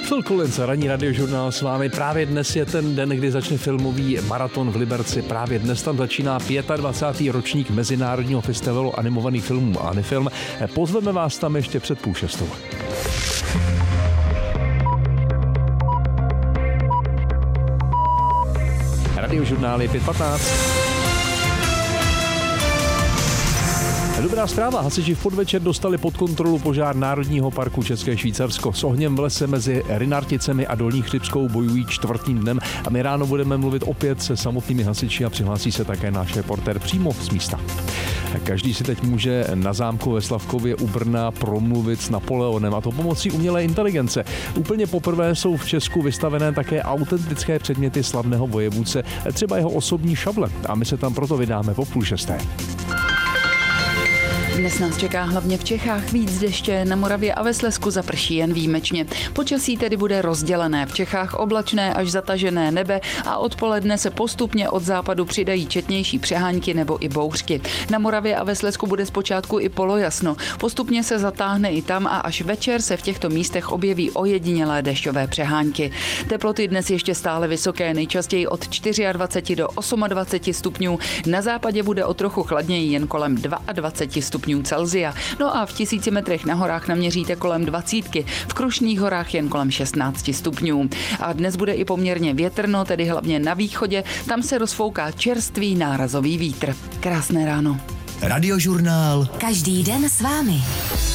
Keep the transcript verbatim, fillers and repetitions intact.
Phil Collins, ranní radiožurnál s vámi. Právě dnes je ten den, kdy začne filmový maraton v Liberci. Právě dnes tam začíná dvacátý pátý ročník Mezinárodního festivalu animovaných filmů Anifilm. Pozveme vás tam ještě před půl šestou. Radiožurnál je pět patnáct. Dobrá zpráva, hasiči v podvečer dostali pod kontrolu požár Národního parku České Švýcarsko. S ohněm v lese mezi Rynarticemi a Dolní Chřibskou bojují čtvrtým dnem a my ráno budeme mluvit opět se samotnými hasiči a přihlásí se také náš reportér přímo z místa. Každý si teď může na zámku ve Slavkově u Brna promluvit s Napoleonem, a to pomocí umělé inteligence. Úplně poprvé jsou v Česku vystavené také autentické předměty slavného vojevůdce, třeba jeho osobní šable, a my se tam proto vydáme po půl šesté. Dnes nás čeká hlavně v Čechách víc deště, na Moravě a ve Slezsku zaprší jen výjimečně. Počasí tedy bude rozdělené, v Čechách oblačné až zatažené nebe a odpoledne se postupně od západu přidají četnější přehánky nebo i bouřky. Na Moravě a ve Slezsku bude zpočátku i polojasno, postupně se zatáhne i tam a až večer se v těchto místech objeví ojedinělé dešťové přehánky. Teploty dnes ještě stále vysoké, nejčastěji od dvacet čtyři do dvacet osm stupňů, na západě bude o trochu chladněji, jen kolem dvacet dva stupňů Celsia. No a v tisíci metrech na horách naměříte kolem dvacítky, v Krušných horách jen kolem šestnáct stupňů. A dnes bude i poměrně větrno, tedy hlavně na východě, tam se rozfouká čerstvý nárazový vítr. Krásné ráno. Radiožurnál. Každý den s vámi.